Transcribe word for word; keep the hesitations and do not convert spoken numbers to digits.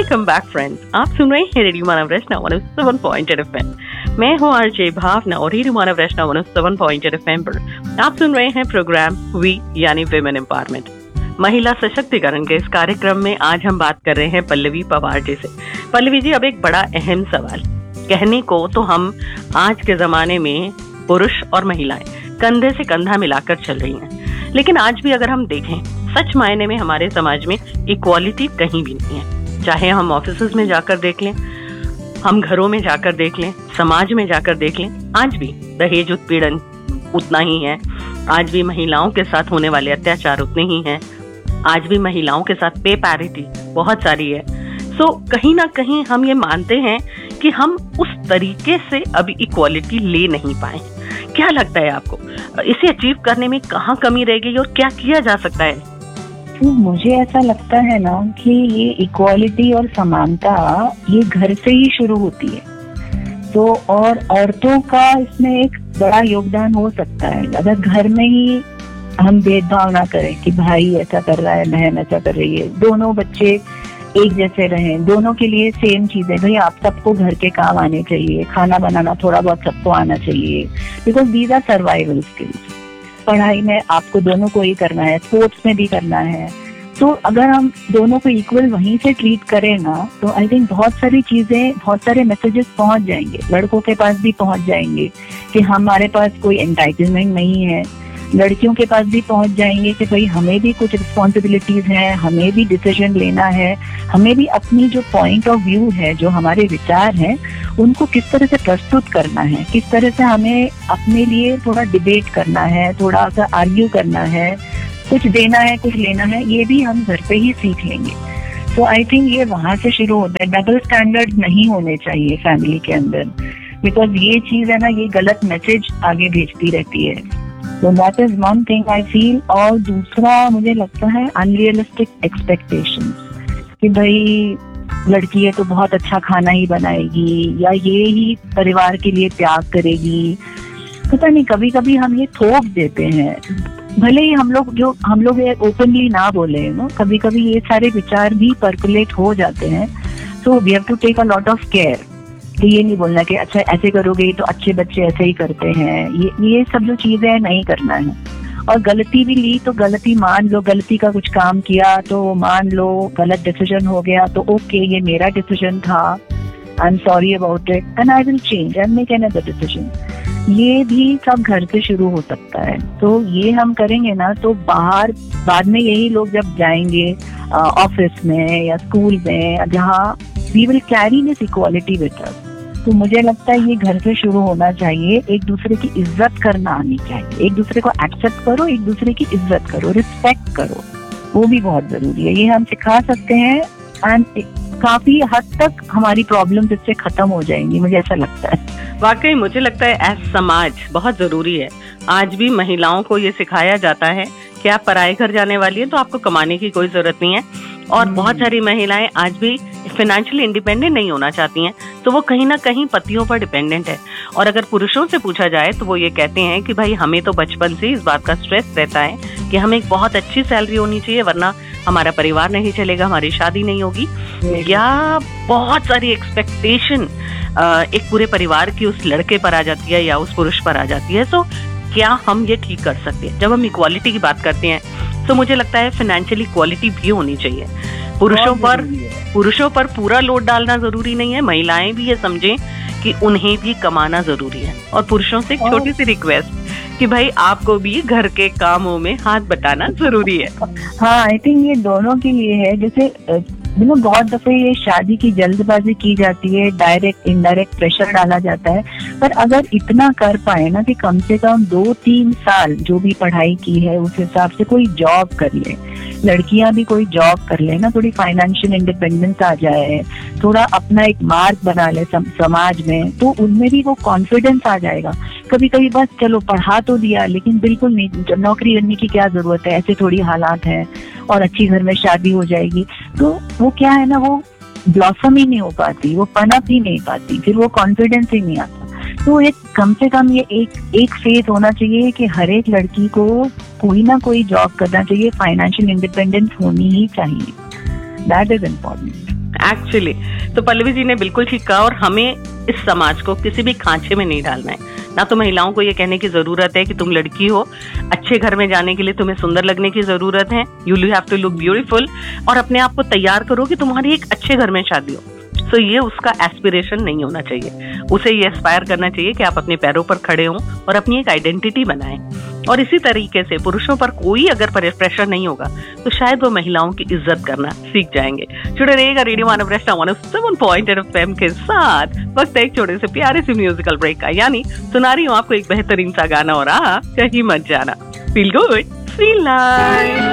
Welcome back friends, आप सुन रहे हैं रेडियो मानव रचना one O seven point eight F M. मैं हूं आरजे भावना और रेडियो मानव रचना one O seven point eight F M पर आप सुन रहे हैं प्रोग्राम वी यानी विमेन एम्पावरमेंट, महिला सशक्तिकरण के इस कार्यक्रम में आज हम बात कर रहे हैं पल्लवी पवार जी से। पल्लवी जी, अब एक बड़ा अहम सवाल, कहने को तो हम आज के जमाने में पुरुष और महिलाएं कंधे से कंधा मिलाकर चल रही हैं, लेकिन आज भी अगर हम देखें सच मायने में हमारे समाज में इक्वालिटी कहीं भी नहीं है। चाहे हम ऑफिसेज में जाकर देख लें, हम घरों में जाकर देख लें, समाज में जाकर देख लें, आज भी दहेज उत्पीड़न उतना ही है, आज भी महिलाओं के साथ होने वाले अत्याचार उतने ही हैं, आज भी महिलाओं के साथ पे पैरिटी बहुत सारी है। सो so, कहीं ना कहीं हम ये मानते हैं कि हम उस तरीके से अभी इक्वालिटी ले नहीं पाए। क्या लगता है आपको, इसे अचीव करने में कहाँ कमी रह गई और क्या किया जा सकता है? तो मुझे ऐसा लगता है ना कि ये इक्वालिटी और समानता ये घर से ही शुरू होती है। तो और औरतों का इसमें एक बड़ा योगदान हो सकता है। अगर घर में ही हम भेदभाव ना करें कि भाई ऐसा कर रहा है, बहन ऐसा कर रही है, दोनों बच्चे एक जैसे रहें, दोनों के लिए सेम चीजें, भाई आप सबको घर के काम आने चाहिए, खाना बनाना थोड़ा बहुत सबको आना चाहिए, because these are survival skills. पढ़ाई में आपको दोनों को ही करना है, स्पोर्ट्स में भी करना है। तो अगर हम दोनों को इक्वल वहीं से ट्रीट करें ना, तो आई थिंक बहुत सारी चीजें, बहुत सारे मैसेजेस पहुंच जाएंगे, लड़कों के पास भी पहुंच जाएंगे कि हमारे पास कोई एंटाइटलमेंट नहीं है, लड़कियों के पास भी पहुंच जाएंगे कि भाई हमें भी कुछ रिस्पॉन्सिबिलिटीज हैं, हमें भी डिसीजन लेना है, हमें भी अपनी जो पॉइंट ऑफ व्यू है, जो हमारे विचार हैं, उनको किस तरह से प्रस्तुत करना है, किस तरह से हमें अपने लिए थोड़ा डिबेट करना है, थोड़ा सा आर्ग्यू करना है, कुछ देना है, कुछ लेना है, ये भी हम घर पे ही सीख लेंगे। तो आई थिंक ये वहां से शुरू होता है। डबल स्टैंडर्ड नहीं होने चाहिए फैमिली के अंदर, बिकॉज ये चीज है ना, ये गलत मैसेज आगे भेजती रहती है। तो that is one thing I feel. और दूसरा मुझे लगता है अनरियलिस्टिक एक्सपेक्टेशंस कि भाई लड़की है तो बहुत अच्छा खाना ही बनाएगी या ये ही परिवार के लिए त्याग करेगी। पता नहीं, कभी कभी हम ये थोप देते हैं, भले ही हम लोग जो हम लोग ओपनली ना बोले नो, कभी कभी ये सारे विचार भी पर्कुलेट हो जाते हैं। So we have to take a lot of care कि ये नहीं बोलना कि अच्छा ऐसे करोगे तो अच्छे बच्चे ऐसे ही करते हैं, ये ये सब जो चीजें नहीं करना है। और गलती भी ली तो गलती मान लो, गलती का कुछ काम किया तो मान लो, गलत डिसीजन हो गया तो ओके, ये मेरा डिसीजन था, I am sorry about it and I will change and make another decision. ये भी सब घर से शुरू हो सकता है। तो ये हम करेंगे ना, तो बाहर बाद में यही लोग जब जाएंगे ऑफिस में या स्कूल में, जहाँ we will carry this equality with us. तो मुझे लगता है ये घर से शुरू होना चाहिए। एक दूसरे की इज्जत करना आनी चाहिए, एक दूसरे को एक्सेप्ट करो, एक दूसरे की इज्जत करो, रिस्पेक्ट करो, वो भी बहुत जरूरी है। ये हम सिखा सकते हैं एंड काफी हद तक हमारी प्रॉब्लम्स इससे खत्म हो जाएंगी, मुझे ऐसा लगता है। वाकई मुझे लगता है एज समाज बहुत जरूरी है। आज भी महिलाओं को ये सिखाया जाता है कि आप पराए घर जाने वाली है तो आपको कमाने की कोई जरूरत नहीं है, और बहुत सारी महिलाएं आज भी फाइनेंशियली इंडिपेंडेंट नहीं होना चाहती हैं, तो वो कहीं ना कहीं पतियों पर डिपेंडेंट है। और अगर पुरुषों से पूछा जाए तो वो ये कहते हैं कि भाई हमें तो बचपन से इस बात का स्ट्रेस रहता है कि हमें एक बहुत अच्छी सैलरी होनी चाहिए, वरना हमारा परिवार नहीं चलेगा, हमारी शादी नहीं होगी, या बहुत सारी एक्सपेक्टेशन एक पूरे परिवार की उस लड़के पर आ जाती है या उस पुरुष पर आ जाती है। सो क्या हम ये ठीक कर सकते हैं? जब हम इक्वालिटी की बात करते हैं तो मुझे लगता है फाइनेंशियल इक्वालिटी भी होनी चाहिए। पुरुषों पर पुरुषों पर पूरा लोड डालना जरूरी नहीं है, महिलाएं भी ये समझें कि उन्हें भी कमाना जरूरी है। और पुरुषों से एक छोटी सी रिक्वेस्ट कि भाई आपको भी घर के कामों में हाथ बटाना जरूरी है। हाँ, आई थिंक ये दोनों के लिए है। जैसे यू नो बहुत दफे ये शादी की जल्दबाजी की जाती है, डायरेक्ट इनडायरेक्ट प्रेशर डाला जाता है, पर अगर इतना कर पाए ना कि कम से कम दो तीन साल जो भी पढ़ाई की है उस हिसाब से कोई जॉब कर ले, लड़कियां भी कोई जॉब कर ले ना, थोड़ी फाइनेंशियल इंडिपेंडेंस आ जाए, थोड़ा अपना एक मार्क बना ले सम, समाज में, तो उनमें भी वो कॉन्फिडेंस आ जाएगा। कभी कभी बस चलो पढ़ा तो दिया, लेकिन बिल्कुल नहीं, नौकरी करने की क्या जरूरत है, ऐसे थोड़ी हालात है, और अच्छी घर में शादी हो जाएगी, तो वो क्या है ना, वो ब्लॉसम ही नहीं हो पाती, वो पनप ही नहीं पाती, फिर वो कॉन्फिडेंस ही नहीं आता। तो एक कम से कम ये एक एक फेथ होना चाहिए कि हर एक लड़की को कोई ना कोई जॉब करना चाहिए, फाइनेंशियल इंडिपेंडेंस होनी ही चाहिए। That is important. एक्चुअली तो पल्लवी जी ने बिल्कुल ठीक कहा, और हमें इस समाज को किसी भी खांचे में नहीं डालना है। ना तो महिलाओं को ये कहने की जरूरत है कि तुम लड़की हो, अच्छे घर में जाने के लिए तुम्हें सुंदर लगने की जरूरत है, you have to look beautiful, और अपने आप को तैयार करो कि तुम्हारी एक अच्छे घर में शादी हो। तो ये उसका एस्पिरेशन नहीं होना चाहिए। उसे ये एस्पायर करना चाहिए कि आप अपने पैरों पर खड़े हों और अपनी एक आइडेंटिटी बनाएं। और इसी तरीके से पुरुषों पर कोई अगर प्रेशर नहीं होगा तो शायद वो महिलाओं की इज्जत करना सीख जाएंगे। जुड़े रहिएगा रेडियो मानव रचना one O seven point eight F M के साथ। वक्त एक छोटे से प्यारे से म्यूजिकल ब्रेक का, यानी सुना रही हूँ आपको एक बेहतरीन सा गाना, और आ कहीं मत जाना। Feel good, feel nice.